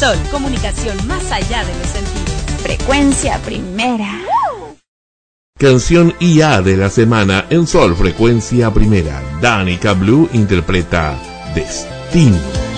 Sol, comunicación más allá de los sentidos. Frecuencia Primera. Canción IA de la semana en Sol Frecuencia Primera. Danica Blue interpreta Destino.